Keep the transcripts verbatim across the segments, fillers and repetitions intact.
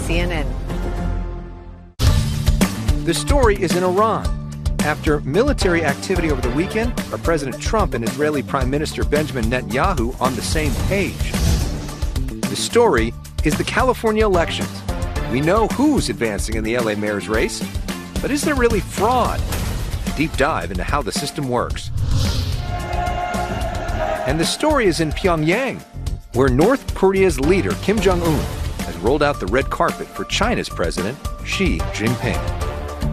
C N N. The story is in Iran. After military activity over the weekend, are President Trump and Israeli Prime Minister Benjamin Netanyahu on the same page? The story is the California elections. We know who's advancing in the L A mayor's race, but is there really fraud? A deep dive into how the system works. And the story is in Pyongyang, where North Korea's leader, Kim Jong-un, has rolled out the red carpet for China's president, Xi Jinping.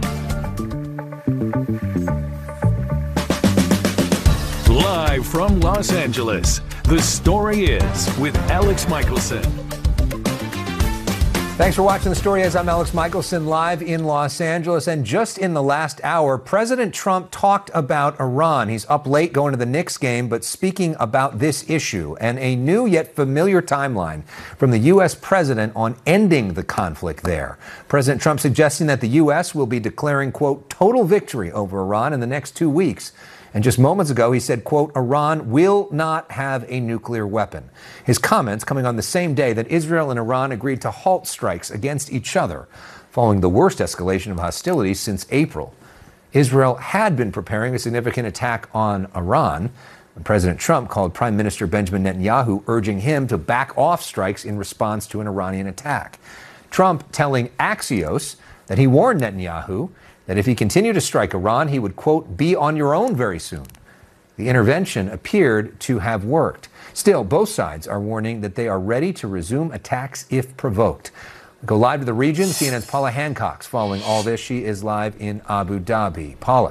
Live from Los Angeles, The Story Is with Alex Michelson. Thanks for watching The Story Is. I'm Alex Michelson, live in Los Angeles. And just in the last hour, President Trump talked about Iran. He's up late going to the Knicks game, but speaking about this issue and a new yet familiar timeline from the U S president on ending the conflict there. President Trump suggesting that the U S will be declaring, quote, total victory over Iran in the next two weeks. And just moments ago, he said, quote, Iran will not have a nuclear weapon. His comments coming on the same day that Israel and Iran agreed to halt strikes against each other, following the worst escalation of hostilities since April. Israel had been preparing a significant attack on Iran, when President Trump called Prime Minister Benjamin Netanyahu, urging him to back off strikes in response to an Iranian attack. Trump telling Axios that he warned Netanyahu that if he continued to strike Iran, he would, quote, be on your own very soon. The intervention appeared to have worked. Still, both sides are warning that they are ready to resume attacks if provoked. We go live to the region. C N N's Paula Hancock's following all this. She is live in Abu Dhabi. Paula.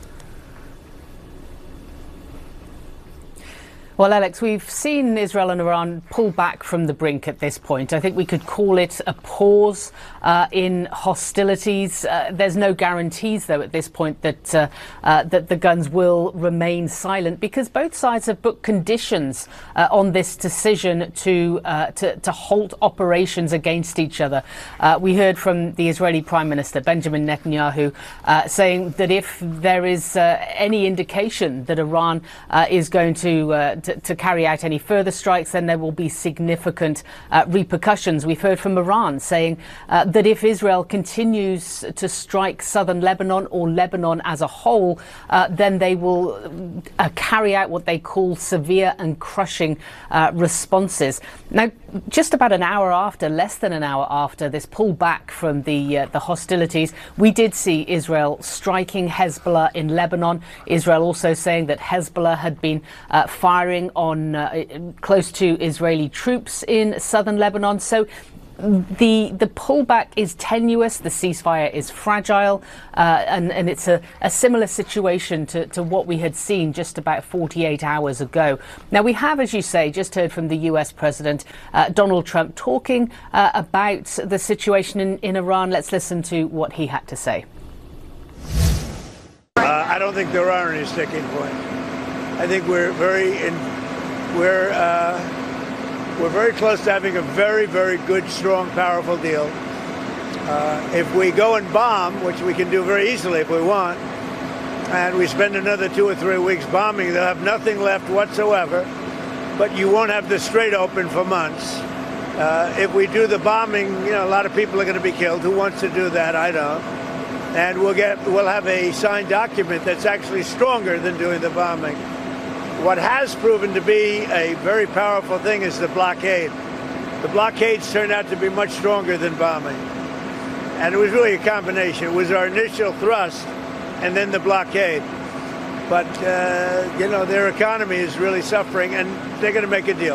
Well, Alex, we've seen Israel and Iran pull back from the brink at this point. I think we could call it a pause uh, in hostilities. Uh, there's no guarantees, though, at this point that uh, uh, that the guns will remain silent, because both sides have put conditions uh, on this decision to, uh, to to halt operations against each other. Uh, we heard from the Israeli Prime Minister Benjamin Netanyahu uh, saying that if there is uh, any indication that Iran uh, is going to, uh, to To, to carry out any further strikes, then there will be significant uh, repercussions. We've heard from Iran saying uh, that if Israel continues to strike southern Lebanon or Lebanon as a whole, uh, then they will uh, carry out what they call severe and crushing uh, responses. Now, just about an hour after, less than an hour after this pullback from the uh, the hostilities, we did see Israel striking Hezbollah in Lebanon. Israel also saying that Hezbollah had been uh, firing on uh, close to Israeli troops in southern Lebanon. So the the pullback is tenuous, the ceasefire is fragile, uh, and, and it's a, a similar situation to, to what we had seen just about forty-eight hours ago. Now, we have, as you say, just heard from the U S President uh, Donald Trump talking uh, about the situation in, in Iran. Let's listen to what he had to say. Uh, I don't think there are any sticking points. I think we're very in, we're uh, we're very close to having a very, very good, strong, powerful deal. Uh, if we go and bomb, which we can do very easily if we want, and we spend another two or three weeks bombing, they'll have nothing left whatsoever. But you won't have the Strait open for months. Uh, if we do the bombing, you know, a lot of people are going to be killed. Who wants to do that? I don't. And we'll get we'll have a signed document that's actually stronger than doing the bombing. What has proven to be a very powerful thing is the blockade. The blockades turned out to be much stronger than bombing. And it was really a combination. It was our initial thrust and then the blockade. But, uh, you know, their economy is really suffering, and they're going to make a deal.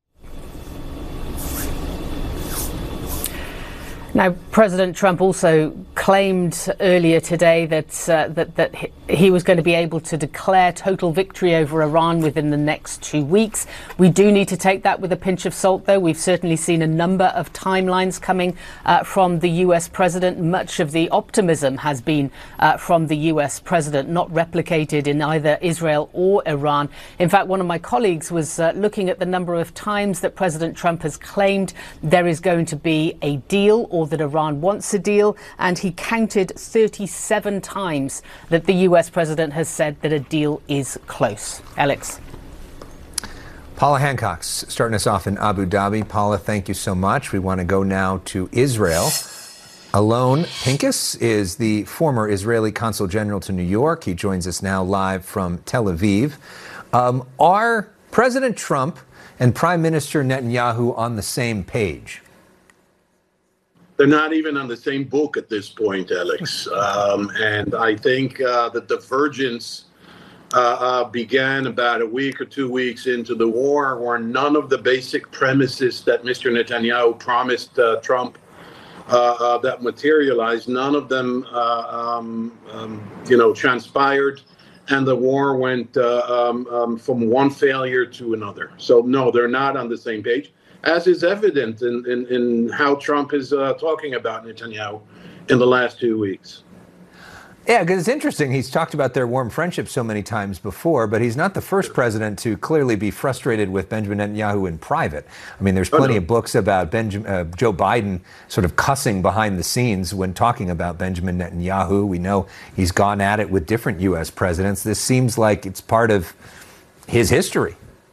Now, President Trump also claimed earlier today that uh, that that he was going to be able to declare total victory over Iran within the next two weeks. We do need to take that with a pinch of salt, though. We've certainly seen a number of timelines coming uh, from the U S president. Much of the optimism has been uh, from the U S president, not replicated in either Israel or Iran. In fact, one of my colleagues was uh, looking at the number of times that President Trump has claimed there is going to be a deal, or that Iran wants a deal, and he counted thirty-seven times that the U S president has said that a deal is close. Alex. Paula Hancock's starting us off in Abu Dhabi. Paula, thank you so much. We want to go now to Israel. Alon Pincus is the former Israeli Consul General to New York. He joins us now live from Tel Aviv. Um, are President Trump and Prime Minister Netanyahu on the same page? They're not even on the same book at this point, Alex. Um, and I think uh, the divergence uh, uh, began about a week or two weeks into the war, where none of the basic premises that Mister Netanyahu promised uh, Trump uh, uh, that materialized, none of them, uh, um, um, you know, transpired. And the war went uh, um, um, from one failure to another. So, no, they're not on the same page, as is evident in, in, in how Trump is uh, talking about Netanyahu in the last two weeks. Yeah, because it's interesting. He's talked about their warm friendship so many times before, but he's not the first president to clearly be frustrated with Benjamin Netanyahu in private. I mean, there's plenty oh, no. of books about Benjamin, uh, Joe Biden sort of cussing behind the scenes when talking about Benjamin Netanyahu. We know he's gone at it with different U S presidents. This seems like it's part of his history.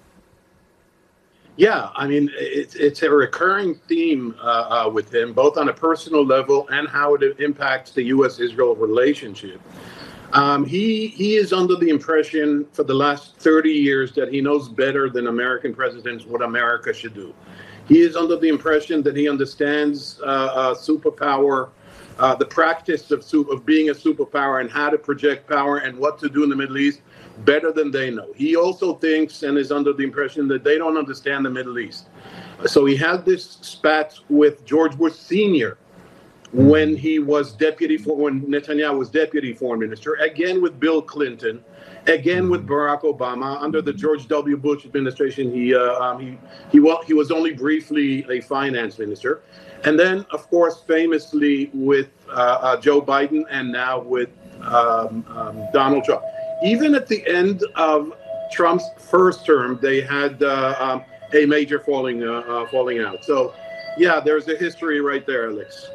Yeah, I mean, it's it's a recurring theme uh, uh, with him, both on a personal level and how it impacts the U S Israel relationship. Um, he he is under the impression for the last thirty years that he knows better than American presidents what America should do. He is under the impression that he understands uh, uh, superpower, uh, the practice of of being a superpower and how to project power and what to do in the Middle East better than they know. He also thinks and is under the impression that they don't understand the Middle East. So he had this spat with George Bush Senior when he was deputy for when Netanyahu was deputy foreign minister, again with Bill Clinton, again with Barack Obama. Under the George W. Bush administration, he uh, um, he he well, he was only briefly a finance minister, and then of course famously with uh, uh, Joe Biden, and now with um, um, Donald Trump. Even at the end of Trump's first term, they had uh, um, a major falling uh, uh, falling out. So, yeah, there's a history right there, Alex.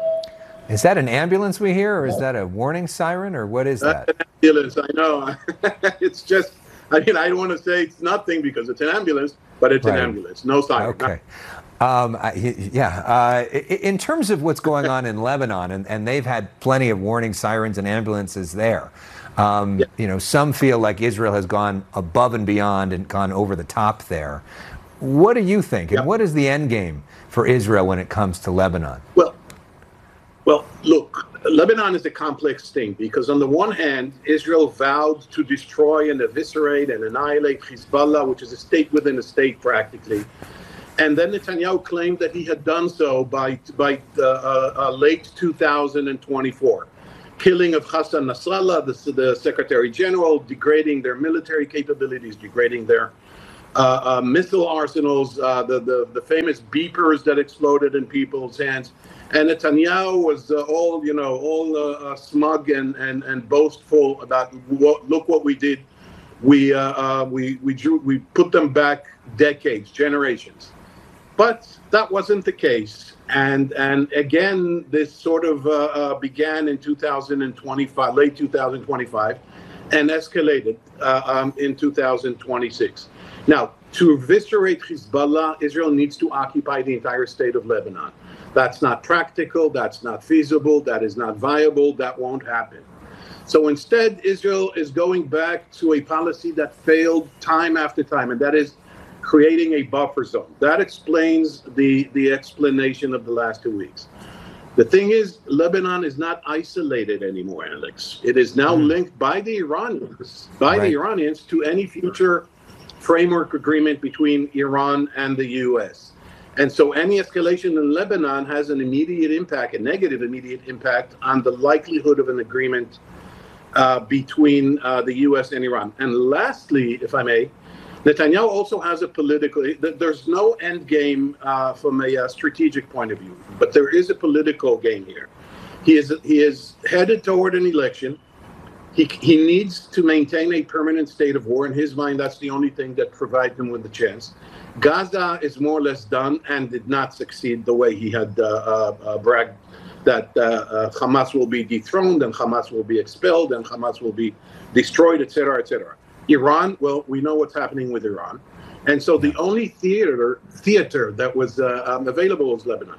Is that an ambulance we hear, or is that a warning siren, or what is That's that? An ambulance, I know. It's just, I mean, I don't want to say it's nothing because it's an ambulance, but it's right. an ambulance, no siren. Okay. Um, I, yeah. Uh, in terms of what's going on in Lebanon, and, and they've had plenty of warning sirens and ambulances there. Um, yeah. You know, some feel like Israel has gone above and beyond and gone over the top there. What do you think? And yeah. what is the end game for Israel when it comes to Lebanon? Well, well, look, Lebanon is a complex thing because on the one hand, Israel vowed to destroy and eviscerate and annihilate Hezbollah, which is a state within a state practically. And then Netanyahu claimed that he had done so by, by uh, uh, late two thousand twenty-four. Killing of Hassan Nasrallah, the, the Secretary General, degrading their military capabilities, degrading their uh, uh, missile arsenals, uh, the, the, the famous beepers that exploded in people's hands. And Netanyahu was uh, all, you know, all uh, uh, smug and, and, and boastful about, what, look what we did. We, uh, uh, we, we, drew, we put them back decades, generations. But that wasn't the case. And and again, this sort of uh, uh, began in two thousand twenty-five, late two thousand twenty-five, and escalated uh, um, in two thousand twenty-six. Now, to eviscerate Hezbollah, Israel needs to occupy the entire state of Lebanon. That's not practical. That's not feasible. That is not viable. That won't happen. So instead, Israel is going back to a policy that failed time after time, and that is creating a buffer zone. That explains the, the explanation of the last two weeks. The thing is, Lebanon is not isolated anymore, Alex. It is now mm. linked by the Iranians, by right. the Iranians to any future framework agreement between Iran and the U S. And so any escalation in Lebanon has an immediate impact, a negative immediate impact on the likelihood of an agreement uh, between uh, the U S and Iran. And lastly, if I may, Netanyahu also has a political, there's no end game uh, from a uh, strategic point of view, but there is a political game here. He is he is headed toward an election. He, he needs to maintain a permanent state of war. In his mind, that's the only thing that provides him with the chance. Gaza is more or less done and did not succeed the way he had uh, uh, uh, bragged that uh, uh, Hamas will be dethroned and Hamas will be expelled and Hamas will be destroyed, et cetera, et cetera. Iran, well, we know what's happening with Iran. And so the only theater theater that was uh, um, available was Lebanon.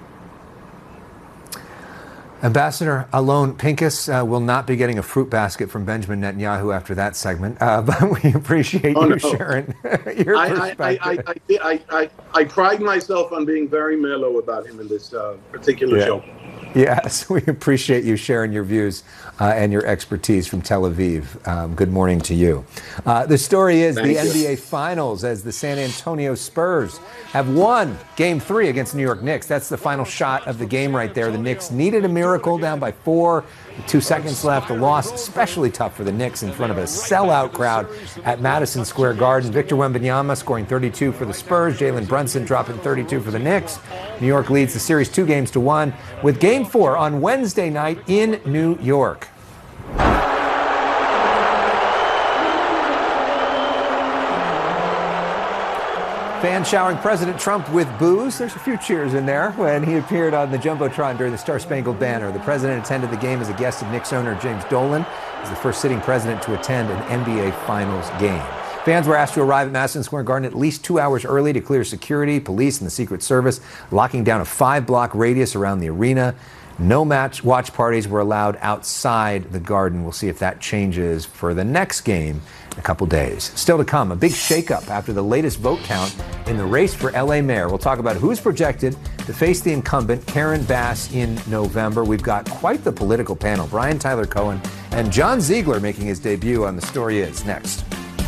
Ambassador Alon Pincus uh, will not be getting a fruit basket from Benjamin Netanyahu after that segment, uh, but we appreciate oh, you no. sharing your I, perspective. I, I, I, I, I, I pride myself on being very mellow about him in this uh, particular yeah. show. Yes, we appreciate you sharing your views uh, and your expertise from Tel Aviv. Um, good morning to you. Uh, the story is Thank the you. N B A Finals as the San Antonio Spurs have won Game three against the New York Knicks. That's the final shot of the game right there. The Knicks needed a miracle, down by four, two seconds left. A loss especially tough for the Knicks in front of a sellout crowd at Madison Square Garden. Victor Wembanyama scoring thirty-two for the Spurs. Jalen Brunson dropping thirty-two for the Knicks. New York leads the series two games to one with Game four on Wednesday night in New York. Fans showering President Trump with booze. There's a few cheers in there when he appeared on the Jumbotron during the Star-Spangled Banner. The president attended the game as a guest of Knicks owner James Dolan. He's the first sitting president to attend an N B A Finals game. Fans were asked to arrive at Madison Square Garden at least two hours early to clear security, police, and the Secret Service, locking down a five-block radius around the arena. No match watch parties were allowed outside the Garden. We'll see if that changes for the next game in a couple days. Still to come, a big shakeup after the latest vote count in the race for L A mayor. We'll talk about who's projected to face the incumbent, Karen Bass, in November. We've got quite the political panel. Brian Tyler Cohen and John Ziegler making his debut on The Story Is next.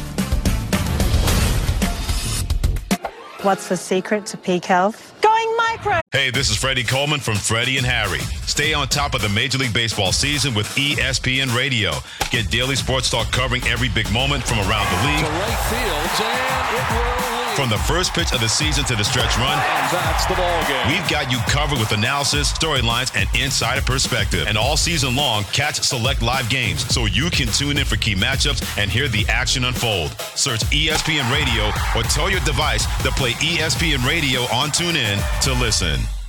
What's the secret to peak health? Going micro. Hey, this is Freddie Coleman from Freddie and Harry. Stay on top of the Major League Baseball season with E S P N Radio. Get daily sports talk covering every big moment from around the league. To right field, and it will lead. From the first pitch of the season to the stretch run. And that's the ball game. We've got you covered with analysis, storylines, and insider perspective. And all season long, catch select live games so you can tune in for key matchups and hear the action unfold. Search E S P N Radio or tell your device to play E S P N Radio on TuneIn to listen.